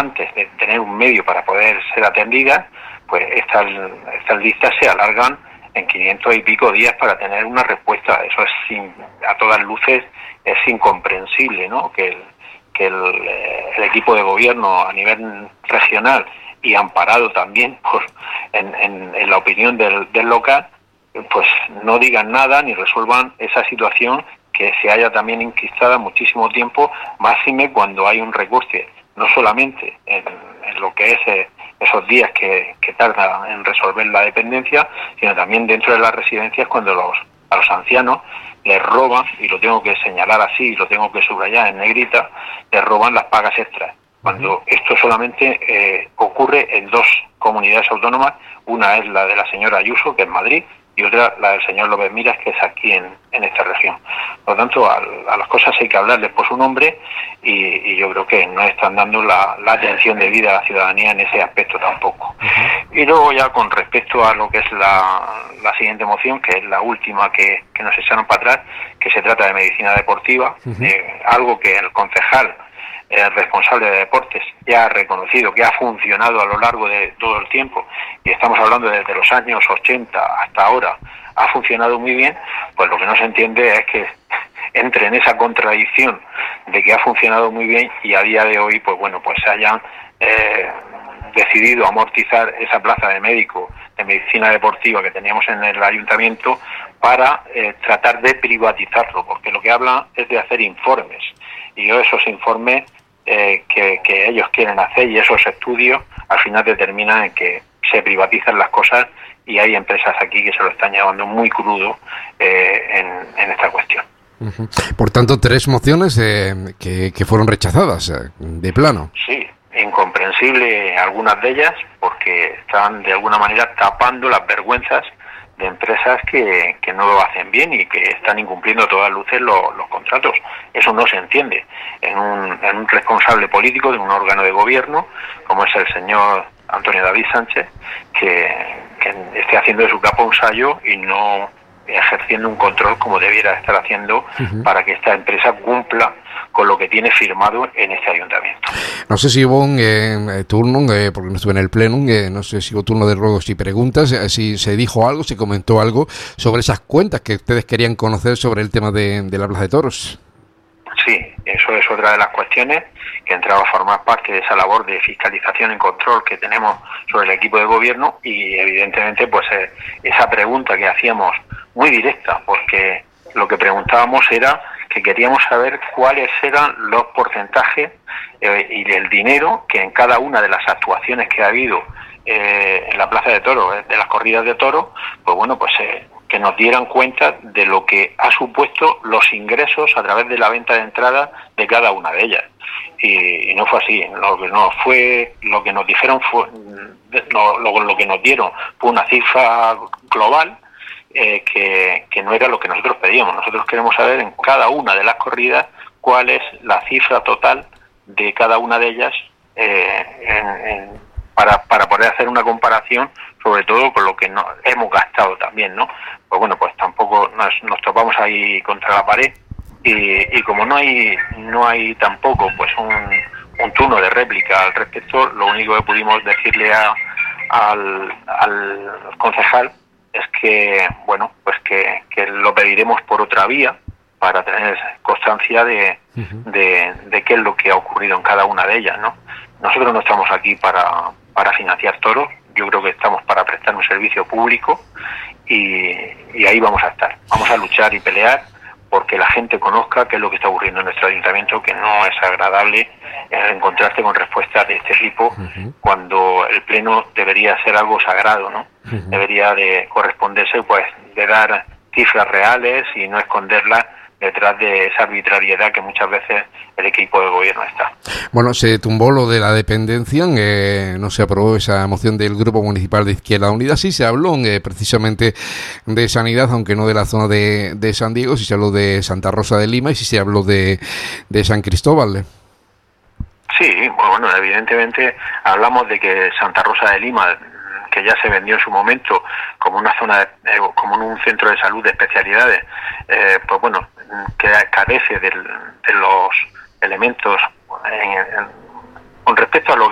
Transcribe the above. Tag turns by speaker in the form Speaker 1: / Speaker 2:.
Speaker 1: antes de tener un medio para poder ser atendidas, pues estas listas se alargan en 500 y pico días para tener una respuesta. Eso es a todas luces es incomprensible, ¿no? Que el equipo de gobierno a nivel regional y amparado también en la opinión del local, pues no digan nada ni resuelvan esa situación que se haya también enquistada muchísimo tiempo, máxime cuando hay un recorte, no solamente en lo que es esos días que tarda en resolver la dependencia, sino también dentro de las residencias cuando a los ancianos les roban, y lo tengo que señalar así, y lo tengo que subrayar en negrita, les roban las pagas extras. Cuando esto solamente ocurre en 2 comunidades autónomas, una es la de la señora Ayuso, que es Madrid, y otra la del señor López Miras, que es aquí en esta región. Por lo tanto, a las cosas hay que hablarles por su nombre, y yo creo que no están dando la atención debida a la ciudadanía en ese aspecto tampoco. Y luego ya con respecto a lo que es la siguiente moción, que es la última que nos echaron para atrás, que se trata de medicina deportiva, algo que el concejal responsable de deportes ya ha reconocido que ha funcionado a lo largo de todo el tiempo, y estamos hablando desde los años 80 hasta ahora, ha funcionado muy bien. Pues lo que no se entiende es que entre en esa contradicción de que ha funcionado muy bien y a día de hoy pues se hayan decidido amortizar esa plaza de médico de medicina deportiva que teníamos en el ayuntamiento para tratar de privatizarlo, porque lo que habla es de hacer informes, y esos informes que ellos quieren hacer y esos estudios al final determinan en que se privatizan las cosas, y hay empresas aquí que se lo están llevando muy crudo en esta cuestión.
Speaker 2: Por tanto, 3 mociones que fueron rechazadas de plano.
Speaker 1: Sí, incomprensible algunas de ellas, porque están de alguna manera tapando las vergüenzas de empresas que no lo hacen bien y que están incumpliendo a todas luces los contratos. Eso no se entiende en un responsable político de un órgano de gobierno como es el señor Antonio David Sánchez, que esté haciendo de su capa un sayo y no ejerciendo un control como debiera estar haciendo para que esta empresa cumpla con lo que tiene firmado en este ayuntamiento.
Speaker 2: No sé si hubo un turno, porque no estuve en el pleno, no sé si hubo turno de ruegos y preguntas, si se dijo algo, se comentó algo sobre esas cuentas que ustedes querían conocer sobre el tema de la Plaza de Toros.
Speaker 1: Sí, eso es otra de las cuestiones que entraba a formar parte de esa labor de fiscalización y control que tenemos sobre el equipo de gobierno, y evidentemente pues esa pregunta que hacíamos muy directa, porque lo que preguntábamos era que queríamos saber cuáles eran los porcentajes y el dinero que en cada una de las actuaciones que ha habido en la Plaza de Toros, de las corridas de toros, que nos dieran cuenta de lo que ha supuesto los ingresos a través de la venta de entradas de cada una de ellas. Y no fue así. Lo que nos dijeron lo que nos dieron fue una cifra global que no era lo que nosotros pedíamos. Nosotros queremos saber en cada una de las corridas cuál es la cifra total de cada una de ellas para poder hacer una comparación, sobre todo con lo que hemos gastado también, ¿no? Pues tampoco nos topamos ahí contra la pared, y como no hay tampoco pues un turno de réplica al respecto, lo único que pudimos decirle al concejal es que que lo pediremos por otra vía para tener constancia de qué es lo que ha ocurrido en cada una de ellas, ¿no? Nosotros no estamos aquí para financiar toros. Yo creo que estamos para prestar un servicio público, y ahí vamos a estar. Vamos a luchar y pelear porque la gente conozca qué es lo que está ocurriendo en nuestro ayuntamiento, que no es agradable encontrarte con respuestas de este tipo cuando el pleno debería ser algo sagrado, ¿no? Debería de corresponderse de dar cifras reales y no esconderlas detrás de esa arbitrariedad que muchas veces el equipo de gobierno está.
Speaker 2: Bueno, se tumbó lo de la dependencia, no se aprobó esa moción del Grupo Municipal de Izquierda Unida. Sí se habló precisamente de sanidad, aunque no de la zona de San Diego, sí se habló de Santa Rosa de Lima y sí se habló de San Cristóbal.
Speaker 1: Sí, evidentemente hablamos de que Santa Rosa de Lima, que ya se vendió en su momento como una zona, como un centro de salud de especialidades, que carece de los elementos con respecto a lo